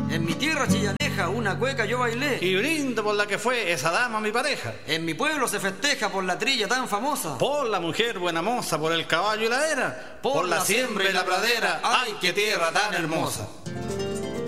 En mi tierra chillaneja una cueca yo bailé. Y brindo por la que fue esa dama mi pareja. En mi pueblo se festeja por la trilla tan famosa. Por la mujer buena moza, por el caballo y la era. Por la siembra y la pradera. ¡Ay, qué tierra tan hermosa!